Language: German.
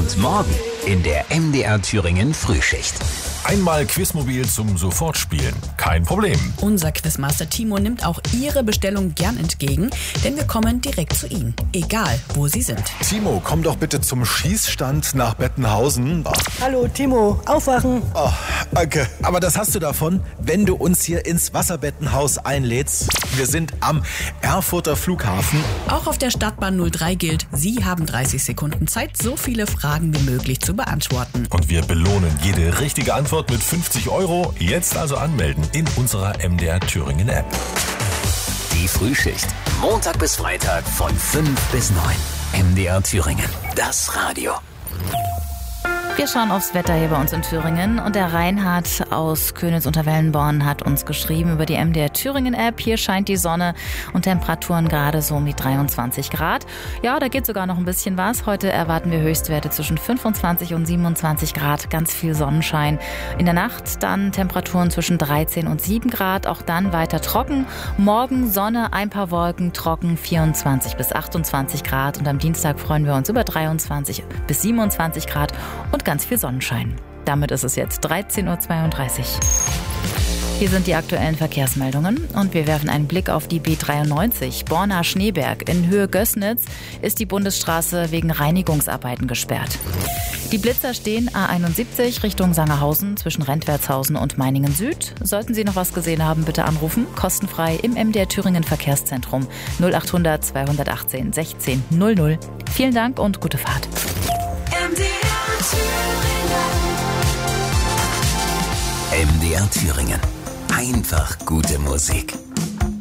Und morgen in der MDR Thüringen Frühschicht. Einmal Quizmobil zum Sofortspielen. Kein Problem. Unser Quizmaster Timo nimmt auch Ihre Bestellung gern entgegen, denn wir kommen direkt zu Ihnen, egal wo Sie sind. Timo, komm doch bitte zum Schießstand nach Bettenhausen. Hallo Timo, aufwachen. Oh, danke. Aber das hast du davon, wenn du uns hier ins Wasserbettenhaus einlädst. Wir sind am Erfurter Flughafen. Auch auf der Stadtbahn 03 gilt, Sie haben 30 Sekunden Zeit, so viele Fragen wie möglich zu beantworten. Und wir belohnen jede richtige Antwort mit 50 €. Jetzt also anmelden in unserer MDR Thüringen App. Die Frühschicht. Montag bis Freitag von 5 bis 9. MDR Thüringen. Das Radio. Wir schauen aufs Wetter hier bei uns in Thüringen und der Reinhard aus Königs unter Wellenborn hat uns geschrieben über die MDR Thüringen App. Hier scheint die Sonne und Temperaturen gerade so um die 23 Grad. Ja, da geht sogar noch ein bisschen was. Heute erwarten wir Höchstwerte zwischen 25 und 27 Grad, ganz viel Sonnenschein. In der Nacht dann Temperaturen zwischen 13 und 7 Grad, auch dann weiter trocken. Morgen Sonne, ein paar Wolken, trocken 24 bis 28 Grad und am Dienstag freuen wir uns über 23 bis 27 Grad und ganz viel Sonnenschein. Damit ist es jetzt 13:32 Uhr. Hier sind die aktuellen Verkehrsmeldungen und wir werfen einen Blick auf die B93 Borna-Schneeberg. In Höhe Gößnitz ist die Bundesstraße wegen Reinigungsarbeiten gesperrt. Die Blitzer stehen A71 Richtung Sangerhausen zwischen Rentwertshausen und Meiningen Süd. Sollten Sie noch was gesehen haben, bitte anrufen. Kostenfrei im MDR Thüringen Verkehrszentrum 0800 218 16 00. Vielen Dank und gute Fahrt. MDR Thüringen. Einfach gute Musik.